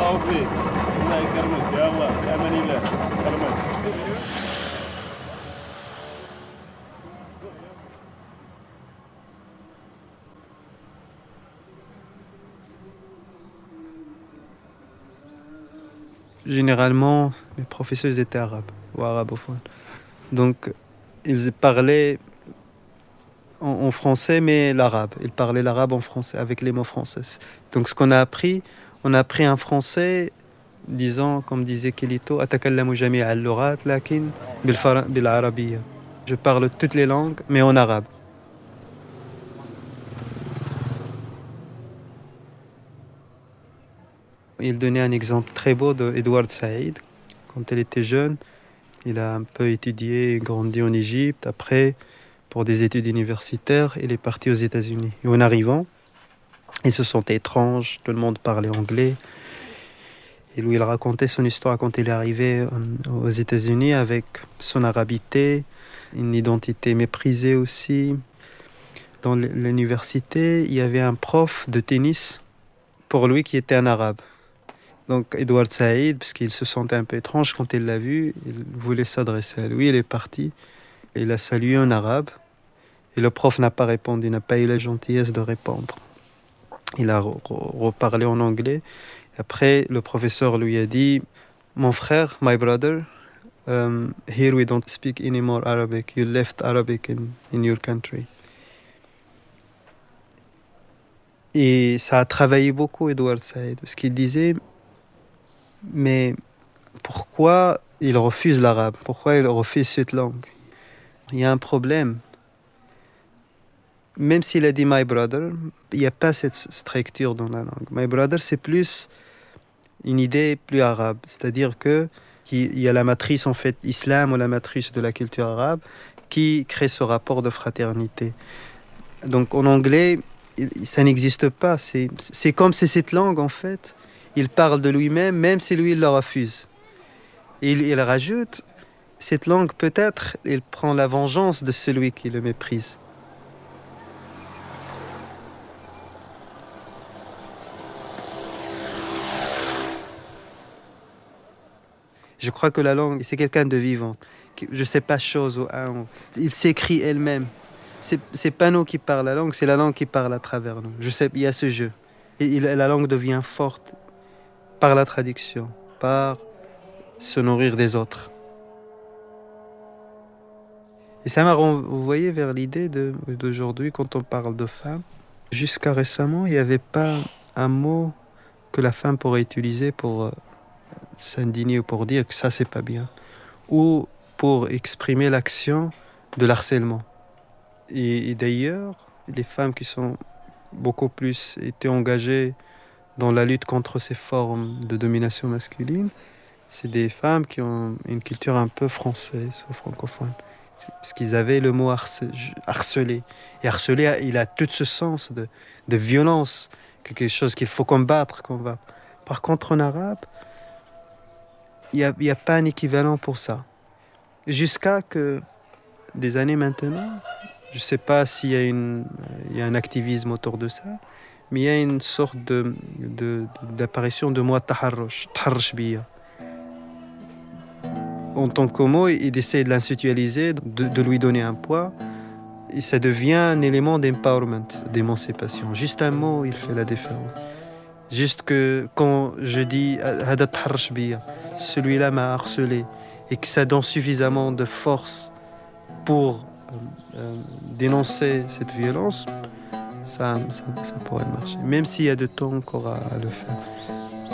الله فيك الله يكرمك يا الله في امان الله يكرمك. Généralement, mes professeurs ils étaient arabes ou arabophones. Donc, ils parlaient en français, mais l'arabe. Ils parlaient l'arabe en français, avec les mots français. Donc, ce qu'on a appris, on a appris un français, disons, comme disait Kelito, أتكلم جميع اللغات لكن بالعربية. Je parle toutes les langues, mais en arabe. Il donnait un exemple très beau d'Edward Said. Quand il était jeune, il a un peu étudié et grandi en Égypte. Après, pour des études universitaires, il est parti aux États-Unis. Et en arrivant, il se sentait étrange, tout le monde parlait anglais. Et lui, il racontait son histoire quand il est arrivé aux États-Unis avec son arabité, une identité méprisée aussi. Dans l'université, il y avait un prof de tennis pour lui qui était un arabe. Donc Edward Said, parce qu'il se sentait un peu étrange quand il l'a vu, il voulait s'adresser à lui, il est parti. Il a salué en arabe. Et le prof n'a pas répondu, n'a pas eu la gentillesse de répondre. Il a reparlé en anglais. Après, le professeur lui a dit « Mon frère, my brother, here we don't speak anymore Arabic. You left Arabic in your country. » Et ça a travaillé beaucoup, Edward Said, parce qu'il disait « Mais pourquoi il refuse l'arabe? Pourquoi il refuse cette langue? Il y a un problème. » Même s'il a dit « my brother », il n'y a pas cette structure dans la langue. « My brother », c'est plus une idée plus arabe. C'est-à-dire qu'il y a la matrice, en fait, islam ou la matrice de la culture arabe qui crée ce rapport de fraternité. Donc, en anglais, ça n'existe pas. C'est comme si cette langue, en fait, il parle de lui-même, même si lui, il le refuse. Et il rajoute, cette langue, peut-être, il prend la vengeance de celui qui le méprise. Je crois que la langue, c'est quelqu'un de vivant. Je ne sais pas chose. Il s'écrit elle-même. C'est pas nous qui parlons la langue, c'est la langue qui parle à travers nous. Je sais, il y a ce jeu. Et la langue devient forte par la traduction, par se nourrir des autres. Et ça m'a renvoyé vers l'idée d'aujourd'hui, quand on parle de femme. Jusqu'à récemment, il n'y avait pas un mot que la femme pourrait utiliser pour s'indigner ou pour dire que ça, c'est pas bien. Ou pour exprimer l'action de l'harcèlement. Et d'ailleurs, les femmes qui sont beaucoup plus été engagées dans la lutte contre ces formes de domination masculine, c'est des femmes qui ont une culture un peu française ou francophone. Parce qu'ils avaient le mot harceler. Et harceler, il a tout ce sens de violence, quelque chose qu'il faut combattre. Par contre, en arabe, il n'y a pas un équivalent pour ça. Jusqu'à que, des années maintenant, je ne sais pas s'il y a un activisme autour de ça, mais il y a une sorte d'apparition de moi taharrush biya. En tant que mot, il essaie de l'institualiser, de lui donner un poids, et ça devient un élément d'empowerment, d'émancipation. Juste un mot, il fait la différence. Juste que quand je dis hada taharrush biya, celui-là m'a harcelé, et que ça donne suffisamment de force pour dénoncer cette violence, ça pourrait marcher. Même s'il y a de temps encore à le faire.